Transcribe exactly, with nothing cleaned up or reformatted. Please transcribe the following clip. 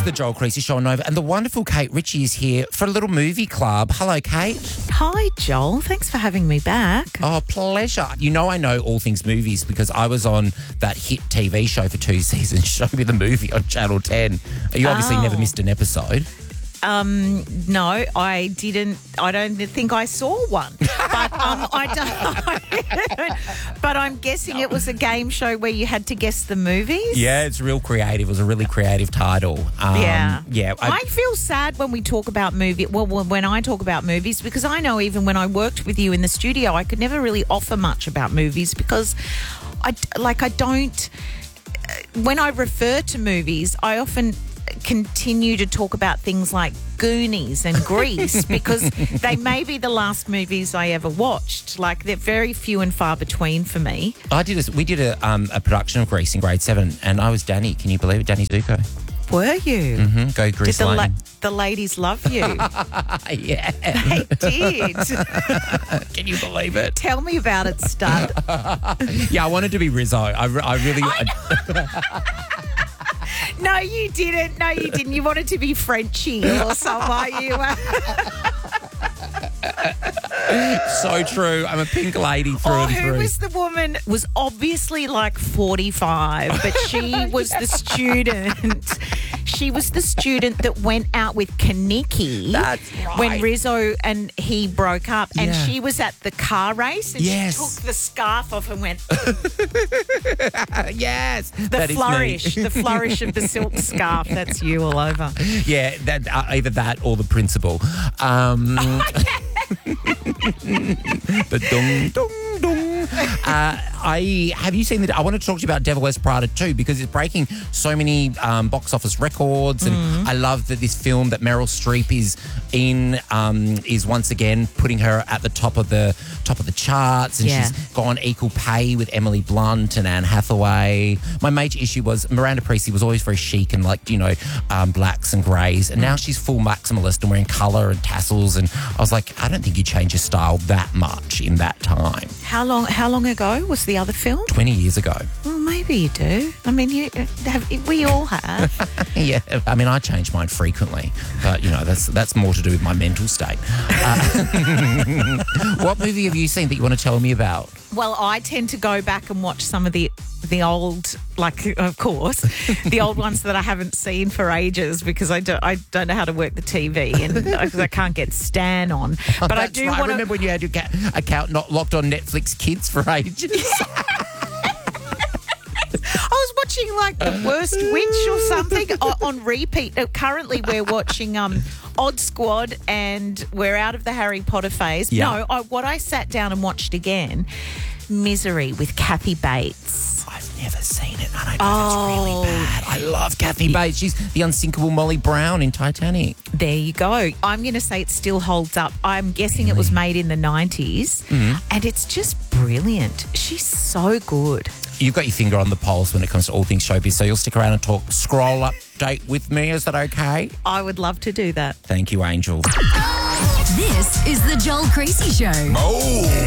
the Joel Creasy Show on Nova, and the wonderful Kate Ritchie is here for a little movie club. Hello, Kate. Hi, Joel. Thanks for having me back. Oh, pleasure. You know I know all things movies because I was on that hit T V show for two seasons, Show Me the Movie on Channel ten. You obviously Oh. never missed an episode. Um, no, I didn't. I don't think I saw one. But um, I don't. But I'm guessing it was a game show where you had to guess the movies. Yeah, it's real creative. It was a really creative title. Um, Yeah. Yeah. I, feel sad when we talk about movie. Well, when I talk about movies, because I know even when I worked with you in the studio, I could never really offer much about movies because I like I don't. When I refer to movies, I often continue to talk about things like Goonies and Grease because they may be the last movies I ever watched. Like they're very few and far between for me. I did. A, we did a, um, a production of Grease in grade seven, and I was Danny. Can you believe it? Danny Zuko. Were you? Mm-hmm. Go Grease Did the, Lane. la- the ladies love you? Yeah. They did. Can you believe it? Tell me about it, stud. Yeah, I wanted to be Rizzo. I, re- I really. I No, you didn't. No, you didn't. You wanted to be Frenchie or something. You were. so true. I'm a pink lady through Oh, and who through. was the woman? Was obviously like forty-five, but she was the student. She was the student that went out with Kaniki That's right. when Rizzo and he broke up, and Yeah. she was at the car race, and Yes. she took the scarf off and went Yes. the that is me. flourish, the flourish of the silk scarf. That's you all over. Yeah, that uh, either that or the principal. Um, the dung dung dung. Uh, I have you seen that? I want to talk to you about Devil Wears Prada too because it's breaking so many um, box office records, and Mm. I love that this film that Meryl Streep is in um, is once again putting her at the top of the top of the charts, and Yeah. she's gone equal pay with Emily Blunt and Anne Hathaway. My major issue was Miranda Priestly was always very chic and like you know um, blacks and greys, and now she's full maximalist and wearing colour and tassels, and I was like, I don't think you changed your style that much in that time. How long? How long ago was the other film? Twenty years ago. Well, maybe you do. I mean, you have. We all have. Yeah, I mean, I change mine frequently, but you know that's that's more to do with my mental state. Uh, what movie have you seen that you want to tell me about? Well, I tend to go back and watch some of the the old, like, of course, the old ones that I haven't seen for ages because I don't, I don't know how to work the T V and because I can't get Stan on. But I That's do right. want I remember when you had your ca- account not locked on Netflix Kids for ages. I was watching like The Worst Witch or something on, on repeat. Uh, Currently, we're watching um, Odd Squad and we're out of the Harry Potter phase. Yeah. No, I, what I sat down and watched again, Misery with Kathy Bates. I've never seen it, and I know Oh. that's really bad. I love Kathy Bates. She's the unsinkable Molly Brown in Titanic. There you go. I'm going to say it still holds up. I'm guessing it was made in the nineties and it's just brilliant. She's so good. You've got your finger on the pulse when it comes to all things showbiz, so you'll stick around and talk scroll update with me. Is that okay? I would love to do that. Thank you, Angel. This is the Joel Creasy Show. Oh.